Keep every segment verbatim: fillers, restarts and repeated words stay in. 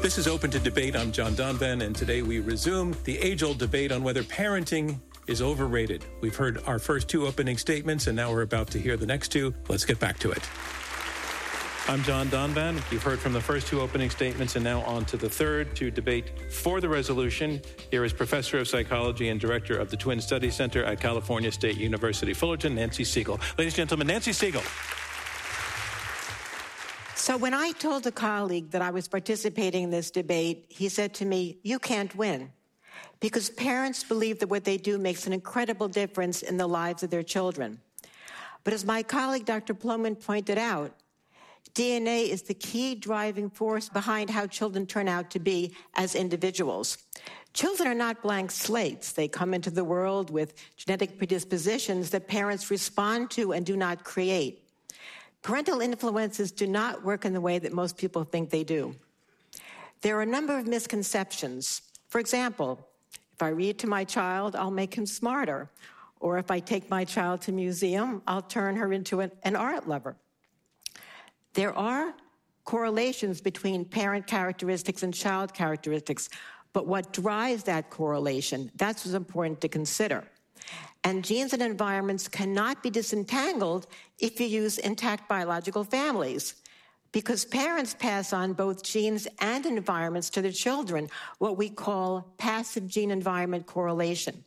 This is Open to Debate. I'm John Donvan, and today we resume the age-old debate on whether parenting is overrated. We've heard our first two opening statements, and now we're about to hear the next two. Let's get back to it. I'm John Donvan. You've heard from the first two opening statements, and now on to the third to debate for the resolution. Here is Professor of Psychology and Director of the Twin Study Center at California State University, Fullerton, Nancy Segal. Ladies and gentlemen, Nancy Segal. So when I told a colleague that I was participating in this debate, he said to me, "You can't win," because parents believe that what they do makes an incredible difference in the lives of their children. But as my colleague, Doctor Plomin, pointed out, D N A is the key driving force behind how children turn out to be as individuals. Children are not blank slates. They come into the world with genetic predispositions that parents respond to and do not create. Parental influences do not work in the way that most people think they do. There are a number of misconceptions. For example, if I read to my child, I'll make him smarter. Or if I take my child to a museum, I'll turn her into an, an art lover. There are correlations between parent characteristics and child characteristics, but what drives that correlation, that's what's important to consider. And genes and environments cannot be disentangled if you use intact biological families, because parents pass on both genes and environments to their children, what we call passive gene-environment correlation.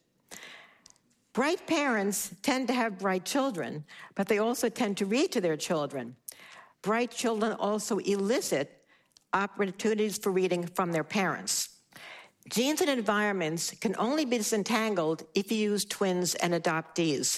Bright parents tend to have bright children, but they also tend to read to their children. Bright children also elicit opportunities for reading from their parents. Genes and environments can only be disentangled if you use twins and adoptees.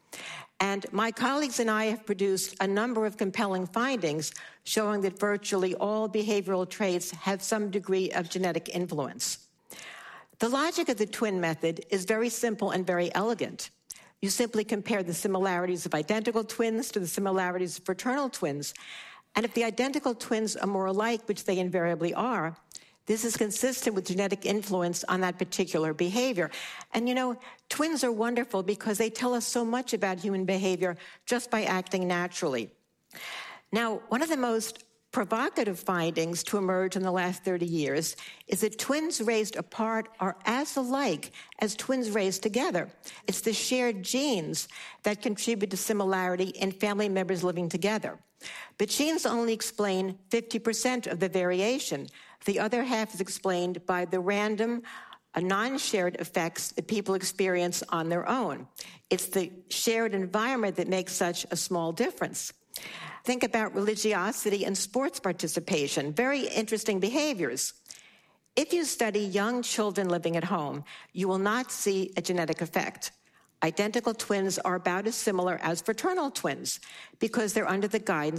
And my colleagues and I have produced a number of compelling findings showing that virtually all behavioral traits have some degree of genetic influence. The logic of the twin method is very simple and very elegant. You simply compare the similarities of identical twins to the similarities of fraternal twins. And if the identical twins are more alike, which they invariably are, this is consistent with genetic influence on that particular behavior. And you know, twins are wonderful because they tell us so much about human behavior just by acting naturally. Now, one of the most provocative findings to emerge in the last thirty years is that twins raised apart are as alike as twins raised together. It's the shared genes that contribute to similarity in family members living together. But genes only explain fifty percent of the variation. The other half is explained by the random, uh, non-shared effects that people experience on their own. It's the shared environment that makes such a small difference. Think about religiosity and sports participation, very interesting behaviors. If you study young children living at home, you will not see a genetic effect. Identical twins are about as similar as fraternal twins because they're under the guidance